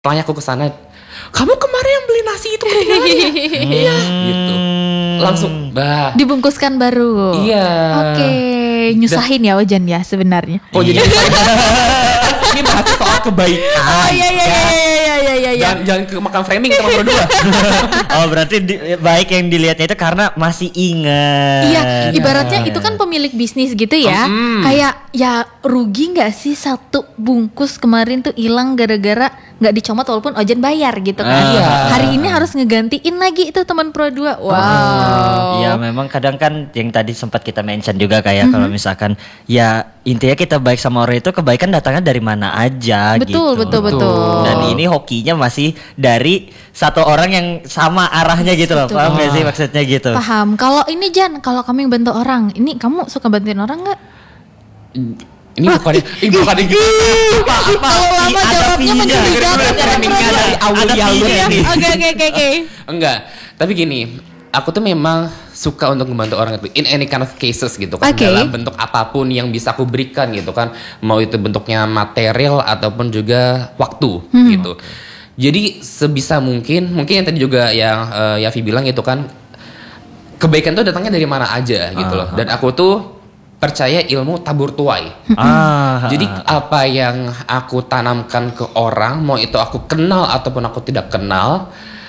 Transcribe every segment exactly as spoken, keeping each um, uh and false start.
Tanya aku ke sana, kamu kemarin yang beli nasi itu ketinggalan ya? Iya, gitu. Langsung, bah. Dibungkuskan baru. Iya. Oke, nyusahin ya Ojan ya sebenarnya. Oh jadi ini bahas soal kebaikan. Oh iya iya iya iya iya iya. Jangan, jangan ke makan framing teman berdua. Oh berarti di, baik yang dilihatnya itu karena masih ingat. Iya, ibaratnya itu kan pemilik bisnis gitu ya. Hmm. Kayak ya rugi nggak sih satu bungkus kemarin tuh hilang gara-gara nggak dicomot walaupun Ojan bayar gitu kan. Iya. Hari ini harus ngegantiin lagi itu teman Pro dua. Wow. Iya memang kadang kan yang tadi sempat kita mention juga kayak mm-hmm. kalau misalkan ya intinya kita baik sama orang itu kebaikan datangnya dari mana aja betul, gitu. Betul betul betul. Dan ini hokinya masih dari satu orang yang sama arahnya gitu loh. Paham gak sih maksudnya gitu? Paham. Kalau ini Jan, kalau kamu yang bantu orang, ini kamu suka bantuin orang nggak? Ini bukan ini bukan gitu. Kalau lama jawabnya mencurigakan dari awal ya. Oke oke oke oke. Enggak, tapi gini, aku tuh memang suka untuk membantu orang itu in any kind of cases gitu kan, okay. dalam bentuk apapun yang bisa aku berikan gitu kan, mau itu bentuknya material ataupun juga waktu hmm. gitu. Jadi sebisa mungkin, mungkin yang tadi juga yang uh, Yafi bilang gitu kan, kebaikan tuh datangnya dari mana aja gitu loh. Dan aku tuh percaya ilmu tabur tuai. Ah, Jadi apa yang aku tanamkan ke orang, mau itu aku kenal ataupun aku tidak kenal,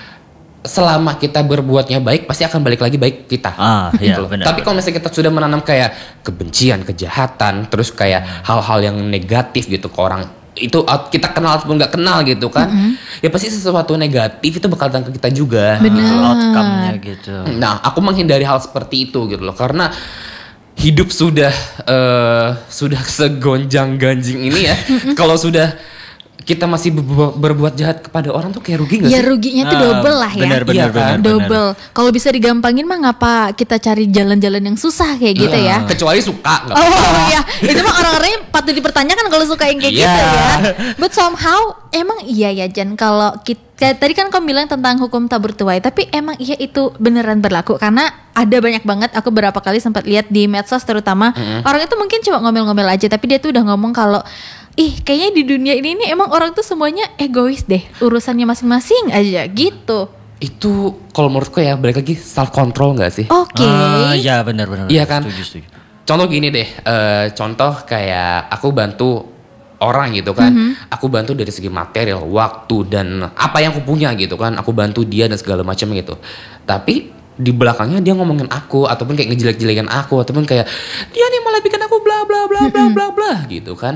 selama kita berbuatnya baik pasti akan balik lagi baik kita. Ah, gitu. iya, benar, Tapi kalau misalnya kita sudah menanam kayak kebencian, kejahatan, terus kayak hmm. hal-hal yang negatif gitu ke orang, itu kita kenal ataupun nggak kenal gitu kan, mm-hmm. ya pasti sesuatu negatif itu bakal datang ke kita juga. Benar. Gitu. Outcome-nya gitu. Nah, aku menghindari hal seperti itu gitu loh, karena hidup sudah uh, sudah segonjang-ganjing ini ya. Kalau sudah kita masih berbuat, berbuat jahat kepada orang tuh kayak rugi gak ya, sih? Ya ruginya tuh double lah ya. Benar benar iya, benar. kan? Double. Kalau bisa digampangin mah ngapa kita cari jalan-jalan yang susah kayak gitu ya. Kecuali suka gak Oh iya, itu mah orang-orangnya patut dipertanyakan kalau suka yang kayak Iya. gitu ya. But somehow emang iya ya Jan, kalau kita tadi kan kamu bilang tentang hukum tabur tuai, tapi emang iya itu beneran berlaku karena ada banyak banget, aku berapa kali sempat lihat di medsos terutama mm-hmm. orang itu mungkin cuma ngomel-ngomel aja, tapi dia tuh udah ngomong kalau ih kayaknya di dunia ini ini emang orang tuh semuanya egois deh, urusannya masing-masing aja gitu. Itu kalau menurutku ya balik lagi self control nggak sih? Oke. Okay. Ah, ya benar benar. Iya kan. Setuju, setuju. Contoh gini deh, uh, contoh kayak aku bantu orang gitu kan, mm-hmm. aku bantu dari segi material, waktu dan apa yang aku punya gitu kan, aku bantu dia dan segala macam gitu. Tapi di belakangnya dia ngomongin aku ataupun kayak ngejelek-jelekin aku ataupun kayak dia nih malah bikin aku bla bla bla bla bla bla gitu kan.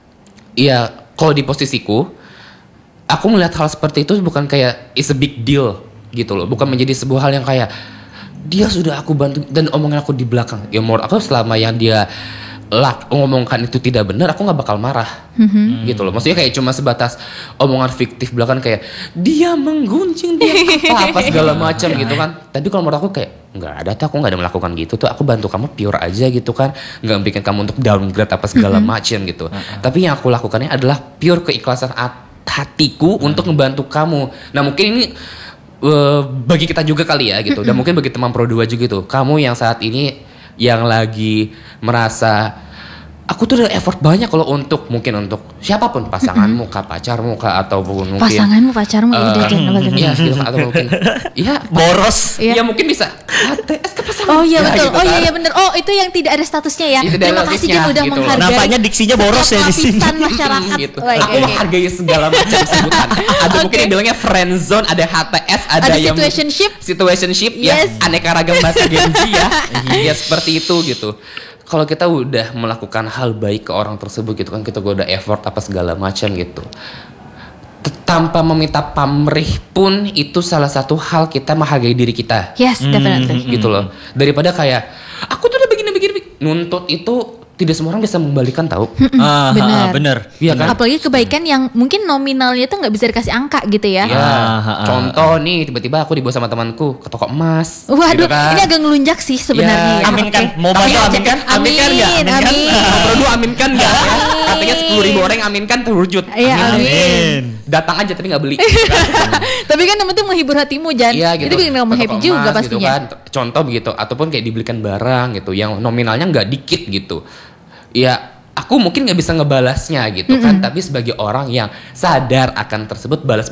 Iya, kalau di posisiku, aku melihat hal seperti itu bukan kayak it's a big deal gitu loh, bukan menjadi sebuah hal yang kayak dia sudah aku bantu dan omongan aku di belakang. Ya menurut aku selama yang dia lak ngomongkan itu tidak benar, aku nggak bakal marah, mm-hmm. gitu loh. Maksudnya kayak cuma sebatas omongan fiktif belakang kayak dia menggunjing dia apa apa segala macam gitu kan. Tapi kalau menurut aku kayak nggak ada tuh, aku nggak ada melakukan gitu tuh. Aku bantu kamu pure aja gitu kan, nggak bikin kamu untuk downgrade apa segala mm-hmm. macam gitu. Mm-hmm. Tapi yang aku lakukannya adalah pure keikhlasan hatiku mm-hmm. untuk membantu kamu. Nah mungkin ini uh, bagi kita juga kali ya gitu. Mm-hmm. Dan mungkin bagi teman Pro dua juga gitu. Kamu yang saat ini yang lagi merasa aku tuh udah effort banyak kalau untuk mungkin untuk siapapun, pasanganmu kah, pacarmu kah, ataupun mungkin pasanganmu, pacarmu uh, udah jangan apa-apa. Iya, gitu, atau mungkin ya boros. Iya. Ya mungkin bisa H T S ke pasangan. Oh iya ya, betul. gitu, oh iya kan? iya benar. Oh itu yang tidak ada statusnya ya. Itu Terima kasih Jan udah gitu. menghargai. Nampaknya diksinya boros ya di sini. Lapisan masyarakat. gitu. Like, aku okay. menghargai segala macam sebutan. Ada okay. mungkin yang bilangnya friend zone, ada H T S, ada, ada yang situationship. Situationship yes. ya, aneka ragam bahasa Gen Z ya. Ya seperti itu gitu. Kalau kita udah melakukan hal baik ke orang tersebut gitu kan, kita udah effort apa segala macam gitu, tanpa meminta pamrih pun itu salah satu hal kita menghargai diri kita. Yes, definitely. Gitu loh. Daripada kayak aku tuh udah begini-begini nuntut itu tidak semua orang bisa membalikan tahu. Ah, benar. Benar. Iya kan? Apalagi kebaikan yang mungkin nominalnya itu nggak bisa dikasih angka gitu ya. Ya, Ah, contoh nih tiba-tiba aku dibawa sama temanku ke toko emas. Waduh, gitu kan? ini agak ngelunjak sih sebenarnya. Ya, amin kan? Oke. Mau bantu Tapi amin kan? Amin kan enggak? Amin, amin. Kalau dulu amin kan enggak? Katanya sepuluh ribu orang amin kan terwujud. Iya, amin. Amin. Datang aja tapi nggak beli. Tapi kan yang penting menghibur hatimu Jan. Iya gitu. Itu bikin kamu Ke happy toko juga emas, pastinya. Gitu kan. Contoh begitu, ataupun kayak dibelikan barang gitu yang nominalnya nggak dikit gitu. Ya aku mungkin nggak bisa ngebalasnya gitu kan, tapi sebagai orang yang sadar akan tersebut, balas